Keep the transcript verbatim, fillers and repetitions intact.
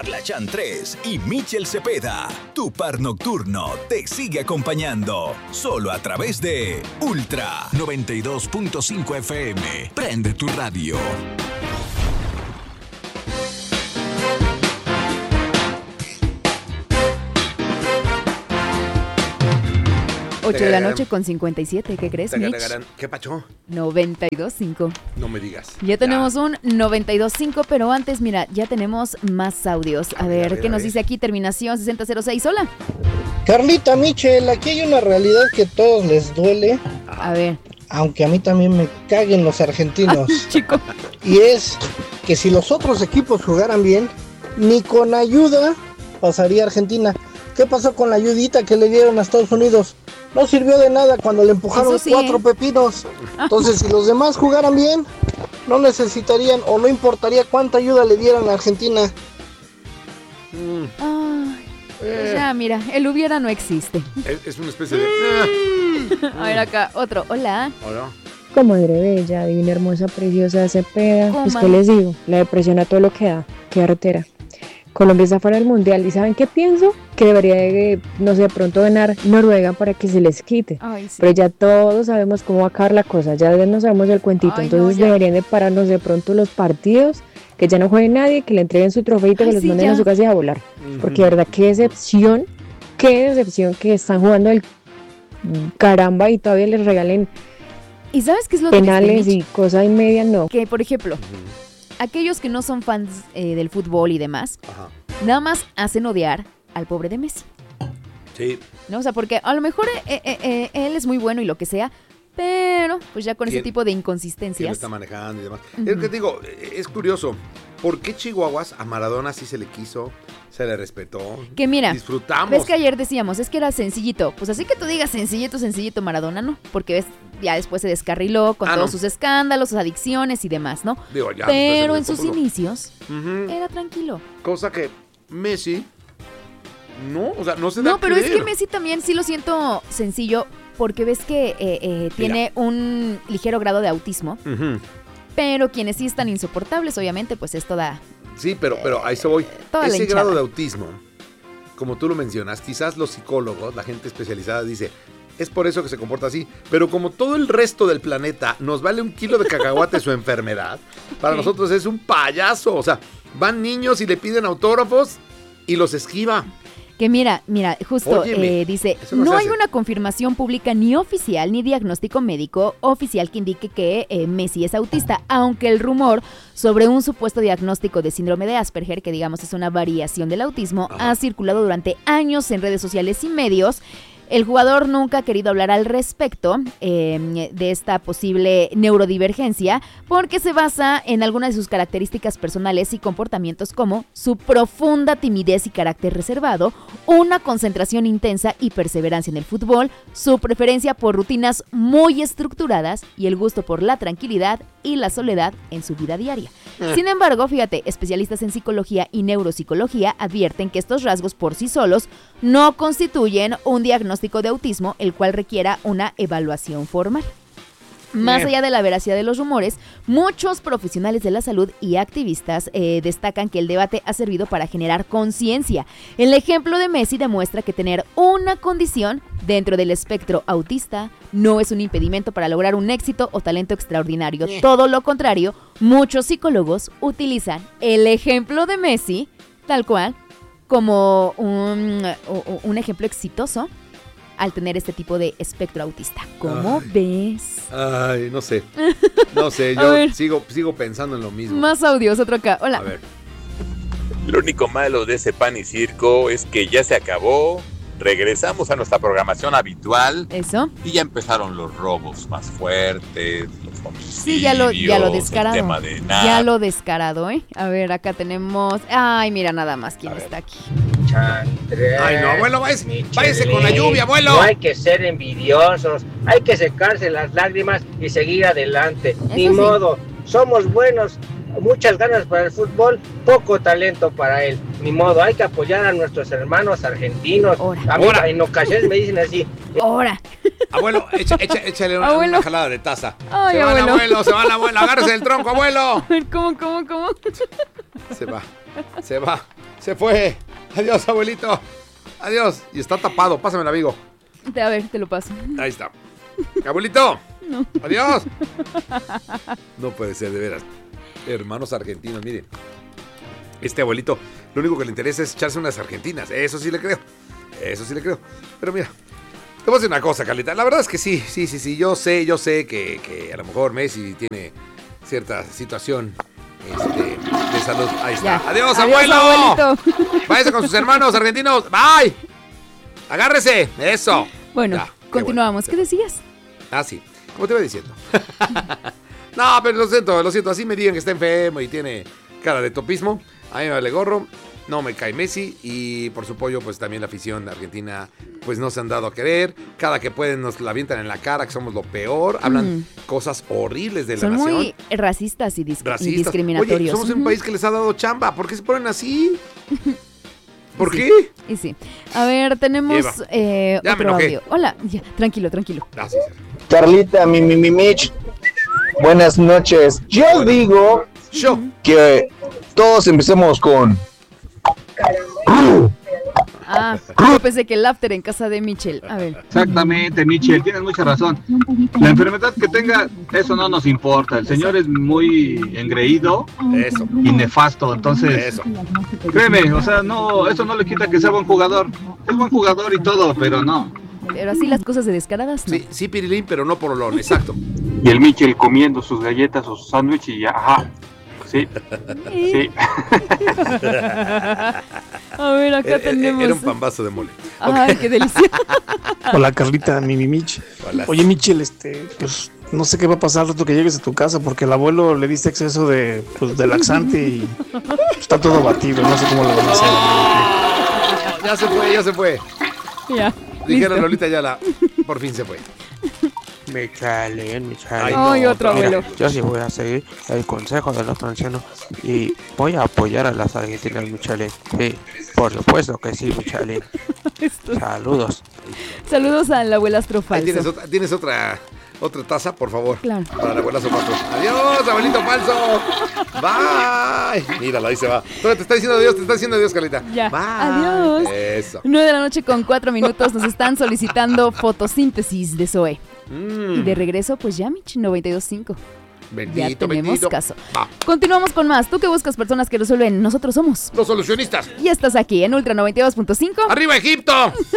Carla Chantrés y Michel Cepeda. Tu par nocturno te sigue acompañando. Solo a través de Ultra noventa y dos punto cinco F M. Prende tu radio. ocho de la noche con cincuenta y siete, ¿qué crees, Mitch? ¿Qué pacho? noventa y dos punto cinco. No me digas. Ya tenemos ya. un noventa y dos punto cinco, pero antes, mira, ya tenemos más audios. A, a ver, ver, a ver, ¿qué nos ver. dice aquí? Terminación sesenta cero seis, hola. Carlita, Michel, aquí hay una realidad que a todos les duele. A ver. Aunque a mí también me caguen los argentinos. Ay, chico. Y es que si los otros equipos jugaran bien, ni con ayuda pasaría Argentina. ¿Qué pasó con la ayudita que le dieron a Estados Unidos? No sirvió de nada cuando le empujaron sí, cuatro ¿eh? pepinos. Entonces, si los demás jugaran bien, no necesitarían o no importaría cuánta ayuda le dieran a Argentina. Mm. Ay, pues ya, mira, el hubiera no existe. Es, es una especie de... A ver acá, otro. Hola. Hola. Comadre bella, divina, hermosa, preciosa, Cepeda. Pues, ¿qué les digo? La depresión a todo lo que da. Qué artera. Colombia está fuera del mundial. ¿Y saben qué pienso? Que debería, de, no sé, pronto ganar Noruega para que se les quite. Ay, sí. Pero ya todos sabemos cómo va a acabar la cosa. Ya no sabemos el cuentito. Ay, entonces no, deberían de pararnos de pronto los partidos. Que ya no juegue nadie, que le entreguen su trofeito, que los sí, manden ya. a su casa y a volar. Uh-huh. Porque de verdad, qué decepción. Qué decepción que están jugando el caramba y todavía les regalen ¿Y sabes qué es lo penales triste, y cosas y media, no. Que, por ejemplo... Uh-huh. Aquellos que no son fans eh, del fútbol y demás, Ajá. nada más hacen odiar al pobre de Messi. Sí. ¿No? O sea, porque a lo mejor eh, eh, eh, él es muy bueno y lo que sea, pero pues ya con ese tipo de inconsistencias. ¿Quién lo está manejando y demás? Uh-huh. Es que te digo, es curioso, ¿por qué Chihuahuas a Maradona sí se le quiso, se le respetó? Que mira, disfrutamos. Ves que ayer decíamos, es que era sencillito. Pues así que tú digas sencillito, sencillito Maradona, ¿no? Porque ves, ya después se descarriló con ah, todos no. sus escándalos, sus adicciones y demás, ¿no? Digo, ya, pero en sus inicios uh-huh. era tranquilo. Cosa que Messi, no, o sea, no se da No, pero creer. es que Messi también sí lo siento sencillo, porque ves que eh, eh, tiene un ligero grado de autismo, uh-huh. pero quienes sí están insoportables, obviamente, pues es toda... Sí, pero, pero ahí se voy. Ese grado de autismo, como tú lo mencionas, quizás los psicólogos, la gente especializada dice... Es por eso que se comporta así. Pero como todo el resto del planeta nos vale un kilo de cacahuate su enfermedad, para sí. nosotros es un payaso. O sea, van niños y le piden autógrafos y los esquiva. Que mira, mira, justo Óyeme, eh, dice, no, no hay una confirmación pública ni oficial ni diagnóstico médico oficial que indique que eh, Messi es autista, aunque el rumor sobre un supuesto diagnóstico de síndrome de Asperger, que digamos es una variación del autismo, Ajá. ha circulado durante años en redes sociales y medios. El jugador nunca ha querido hablar al respecto eh, de esta posible neurodivergencia porque se basa en algunas de sus características personales y comportamientos como su profunda timidez y carácter reservado, una concentración intensa y perseverancia en el fútbol, su preferencia por rutinas muy estructuradas y el gusto por la tranquilidad y la soledad en su vida diaria. Eh. Sin embargo, fíjate, especialistas en psicología y neuropsicología advierten que estos rasgos por sí solos no constituyen un diagnóstico de autismo, el cual requiera una evaluación formal. Más allá de la veracidad de los rumores, muchos profesionales de la salud y activistas eh, destacan que el debate ha servido para generar conciencia. El ejemplo de Messi demuestra que tener una condición dentro del espectro autista no es un impedimento para lograr un éxito o talento extraordinario. Todo lo contrario, muchos psicólogos utilizan el ejemplo de Messi, tal cual, como un, un ejemplo exitoso al tener este tipo de espectro autista. ¿Cómo ay, ves? Ay, no sé. No sé, yo sigo, sigo pensando en lo mismo. Más audios, otro acá. Hola. A ver. Lo único malo de ese pan y circo es que ya se acabó. Regresamos a nuestra programación habitual. Eso. Y ya empezaron los robos más fuertes, los homicidios. Sí, ya lo, ya lo descarado. El tema de nada. Ya lo descarado, ¿eh? A ver, acá tenemos... Ay, mira nada más quién está aquí. Chantrés, Ay, no, abuelo, váyase, váyase con la lluvia, abuelo. No hay que ser envidiosos, hay que secarse las lágrimas y seguir adelante. Eso Ni sí. modo, somos buenos, muchas ganas para el fútbol, poco talento para él. Ni modo, hay que apoyar a nuestros hermanos argentinos. Ahora. A mí Ahora. en ocasiones me dicen así. Ahora. Abuelo, echa, echa, échale una, una jalada de taza. Ay, se abuelo. va el abuelo, se va el abuelo, agárrese el tronco, abuelo. ¿Cómo, cómo, cómo? Se va, se va. Se fue. Adiós, abuelito. Adiós. Y está tapado. Pásamelo, amigo. A ver, te lo paso. Ahí está. Abuelito. No. Adiós. No puede ser, de veras. Hermanos argentinos, miren. Este abuelito, lo único que le interesa es echarse unas argentinas. Eso sí le creo. Eso sí le creo. Pero mira, te voy a decir una cosa, Carlita. La verdad es que sí, sí, sí, sí. Yo sé, yo sé que, que a lo mejor Messi tiene cierta situación este, de salud. Ahí está. Ya. Adiós, Adiós, abuelo. abuelito. Váyase con sus hermanos argentinos. Bye. Agárrese. Eso. Bueno, Ya, continuamos. qué ¿Qué bueno. decías? Ah, sí. Como te iba diciendo. No, pero lo siento, lo siento. Así me digan que está enfermo y tiene cara de topismo. A mí me vale gorro. No me cae Messi. Y por su pollo, pues también la afición argentina, pues no se han dado a querer. Cada que pueden nos la avientan en la cara, que somos lo peor. Hablan mm. cosas horribles de la Son nación. Son muy racistas y, dis racistas. y discriminatorios. Oye, somos uh-huh. un país que les ha dado chamba. ¿Por qué se ponen así? ¿Por sí, qué? Y sí. A ver, tenemos eh, otro audio. Hola, ya, tranquilo, tranquilo. Ah, sí, sí. Carlita, mi, mi, mi, Mitch. Buenas noches. Yo bueno. digo Yo. que todos empecemos con... Ah, yo pensé que el after en casa de Michel. A ver. Exactamente, Michel, tienes mucha razón. La enfermedad que tenga, eso no nos importa. El señor es muy engreído eso. y nefasto, entonces, eso. créeme, o sea, no, eso no le quita que sea buen jugador. Es buen jugador y todo, pero no. Pero así las cosas de descaradas, ¿no? Sí, sí, Pirilín, pero no por olor, exacto. Y el Michel comiendo sus galletas o su sándwich y ya, ajá. Sí, sí. A ver, acá era, tenemos... Era un pambazo de mole. Ay, okay. Qué delicia. Hola, Carlita, mi, mi Mich. Hola. Oye, Michel, este, pues no sé qué va a pasar al rato que llegues a tu casa porque el abuelo le diste exceso de, pues, de laxante y está todo batido. No sé cómo lo van a hacer. Oh, ya se fue, ya se fue. Ya. Dijeron Lolita Ayala, por fin se fue. Michelin, Michelin. Ay, no, Ay, otro abuelo. Mira, yo sí voy a seguir el consejo de los ancianos y voy a apoyar a las argentinas, Michelin. Sí, por supuesto que sí, Michelin. Saludos. Saludos a la abuela Astrofalso. ¿Tienes otra, ¿Tienes otra, otra taza, por favor? Claro. Para la abuela Falso. Adiós, abuelito falso. Bye. Míralo, ahí se va. Te está diciendo adiós, te está diciendo adiós, Carlita. Ya. Bye. Adiós. Eso. nueve de la noche con cuatro minutos. Nos están solicitando fotosíntesis de Zoe. Mm. Y de regreso, pues ya, Mich, noventa y dos punto cinco. Bendito, ya tenemos bendito. caso. Va. Continuamos con más. Tú que buscas personas que resuelven, nosotros somos los solucionistas. Y estás aquí en Ultra noventa y dos punto cinco. ¡Arriba, Egipto!